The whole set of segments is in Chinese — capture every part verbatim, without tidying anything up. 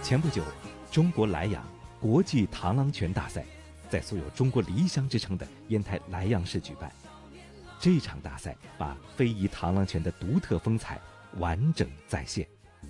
前不久，中国莱阳国际螳螂拳大赛在素有中国理想之称的烟台莱阳市举办。这场大赛把非遗螳螂拳的独特风采完整再现。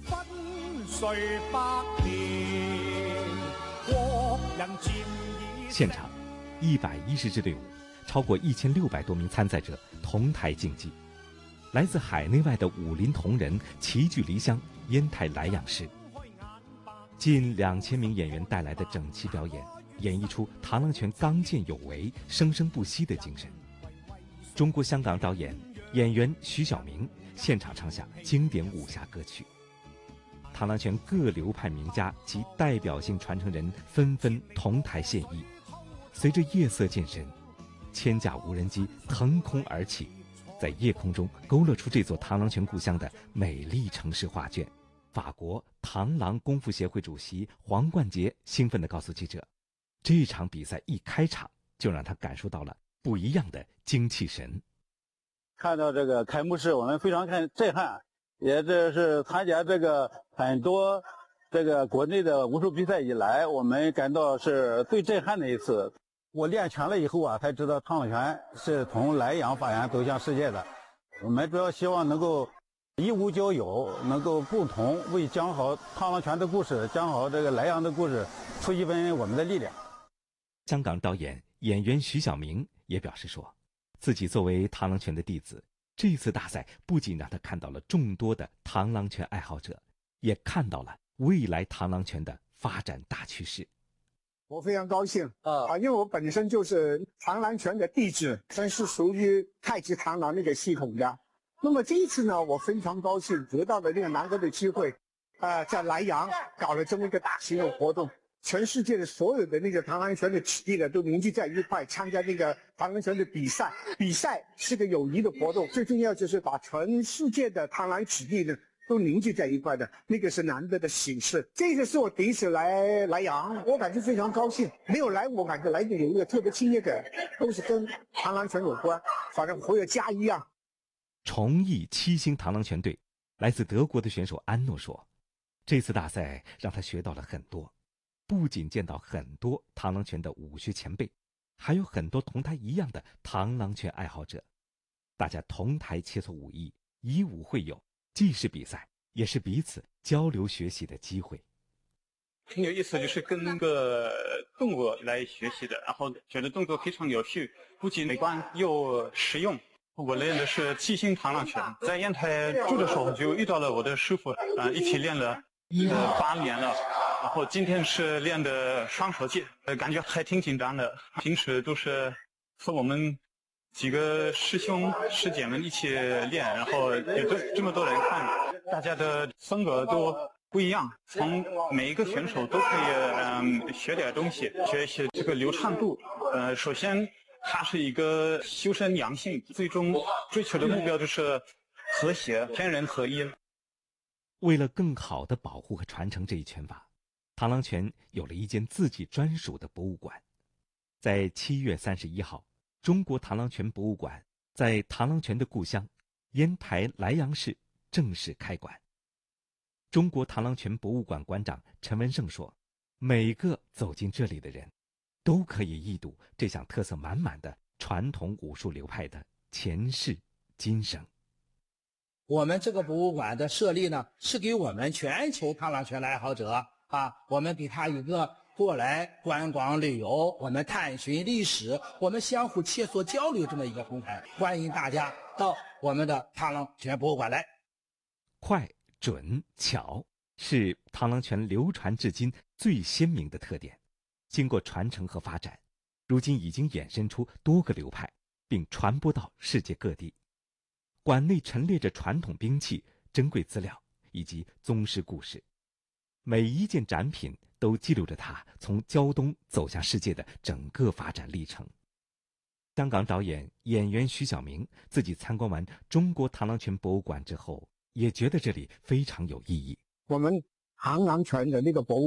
现场一百一十支队伍，超过一千六百多名参赛者同台竞技。来自海内外的武林同仁齐聚离乡烟台莱阳市，近两千名演员带来的整齐表演，演绎出螳螂拳刚健有为、生生不息的精神。中国香港导演、演员徐晓明现场唱下经典武侠歌曲。螳螂拳各流派名家及代表性传承人纷纷同台献艺。随着夜色渐深，千架无人机腾空而起，在夜空中勾勒出这座螳螂拳故乡的美丽城市画卷。法国螳螂功夫协会主席黄冠杰兴奋地告诉记者，这场比赛一开场就让他感受到了不一样的精气神。 看到这个开幕式，我们非常看震撼，也这是参加这个很多这个国内的武术比赛以来，我们感到是最震撼的一次。我练拳了以后啊，才知道螳螂拳是从莱阳发源走向世界的。我们主要希望能够以武交友，能够共同为讲好螳螂拳的故事，讲好这个莱阳的故事，出一份我们的力量。 香港导演、演员徐晓明也表示说，自己作为螳螂拳的弟子，这次大赛不仅让他看到了众多的螳螂拳爱好者，也看到了未来螳螂拳的发展大趋势。 我非常高兴啊、呃，因为我本身就是螳螂拳的弟子，但是属于太极螳螂那个系统的。那么这一次呢，我非常高兴得到了这个难得的机会，啊、呃，在莱阳搞了这么一个大型的活动，全世界的所有的那个螳螂拳的体力呢都凝聚在一块，参加那个螳螂拳的比赛。比赛是个友谊的活动，最重要就是把全世界的螳螂体力呢都凝聚在一块的，那个是难得的喜事。这个是我第一次来莱阳，我感觉非常高兴。没有来，我感觉来的有一个特别亲切感，都是跟螳螂拳有关，反正活有家一样。 崇义七星螳螂拳队来自德国的选手安诺说，这次大赛让他学到了很多，不仅见到很多螳螂拳的武学前辈，还有很多同他一样的螳螂拳爱好者，大家同台切磋武艺，以武会友，既是比赛，也是彼此交流学习的机会。 挺有意思，就是跟那个动物来学习的，然后觉得动作非常有趣，不仅美观又实用。我练的是七星螳螂拳，在烟台住的时候就遇到了我的师傅，啊、呃，一起练了呃八年了。然后今天是练的双手技，呃，感觉还挺紧张的。平时都是和我们几个师兄师姐们一起练，然后有这这么多人看，大家的风格都不一样，从每一个选手都可以嗯、呃、学点东西，学一些这个流畅度。呃，首先它是一个修身养性，最终追求的目标就是和谐，天人合一。 为了更好地保护和传承这一拳法，螳螂拳有了一间自己专属的博物馆。在七月三十一号，中国螳螂拳博物馆在螳螂拳的故乡烟台莱阳市正式开馆。中国螳螂拳博物馆馆长陈文胜说，每个走进这里的人都可以一睹这项特色满满的传统武术流派的前世今生。 我们这个博物馆的设立呢，是给我们全球螳螂拳的爱好者啊，我们给他一个过来观光旅游，我们探寻历史，我们相互切磋交流这么一个平台，欢迎大家到我们的螳螂拳博物馆来。 快、准、巧是螳螂拳流传至今最鲜明的特点。经过传承和发展，如今已经衍生出多个流派，并传播到世界各地。馆内陈列着传统兵器、珍贵资料以及宗师故事，每一件展品都记录着它从胶东走向世界的整个发展历程。香港导演、演员徐晓明自己参观完中国螳螂拳博物馆之后，也觉得这里非常有意义。 我们螳螂拳的那个博物